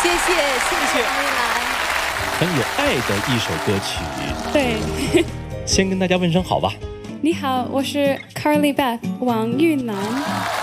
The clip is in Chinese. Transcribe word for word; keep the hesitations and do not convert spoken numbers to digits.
谢谢谢谢王玉兰， 很有爱的一首歌曲。 对， 先跟大家问声好吧。 你好，我是 Carly Beth 王玉兰。